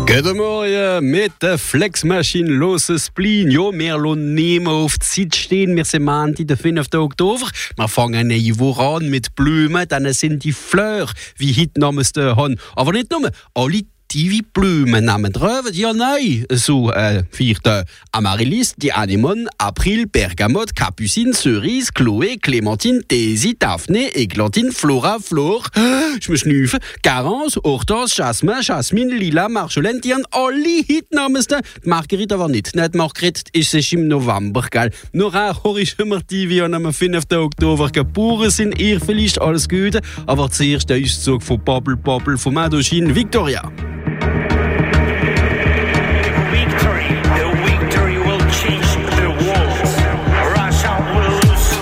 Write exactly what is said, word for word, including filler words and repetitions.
Guten Morgen mit der Flexmaschine loses Spleen. Ja, wir lassen nicht mehr auf die Zeit stehen. Wir sind Montag, der fünften Oktober. Wir fangen eine Woche an mit Blumen. Dann sind die Flöhe, wie heute namens der haben. Aber nicht nur, alle die wie Blumen nehmen drauf. Ja, nein. So, äh, vierte Amaryllis, die Anemone, April, Bergamotte, Capucine, Cerise, Chloé, Clémentine, Daisy, Daphné, Églantine, Flora, Flor, ich muss schnüffeln, Garance, Hortense, Jasmin, Jasmine, Lila, Marjolaine, die haben alle heute namens der. Die Marguerite aber nicht. Nicht Marguerite ist es im November, gell? Nur auch horrich immer die, wie am fünften Oktober geboren sind. Ihr vielleicht alles Gute, aber zuerst der Auszug von Bubble Bubble von Indochine Victoria.